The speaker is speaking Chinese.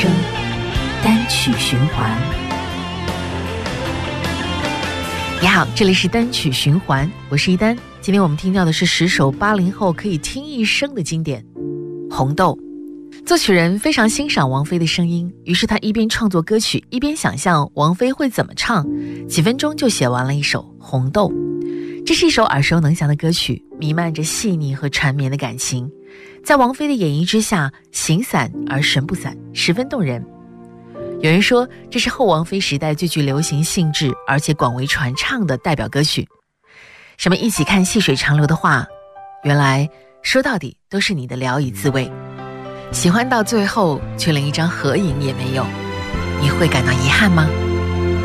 声，单曲循环。你好，这里是单曲循环，我是一丹。今天我们听到的是10首80后可以听一生的经典《红豆》。作曲人非常欣赏王菲的声音，于是他一边创作歌曲，一边想象王菲会怎么唱，几分钟就写完了一首《红豆》。这是一首耳熟能详的歌曲，弥漫着细腻和缠绵的感情，在王菲的演绎之下，形散而神不散，十分动人。有人说，这是后王菲时代最具流行性质而且广为传唱的代表歌曲。什么一起看细水长流的话，原来说到底都是你的聊以自慰。喜欢到最后却连一张合影也没有，你会感到遗憾吗？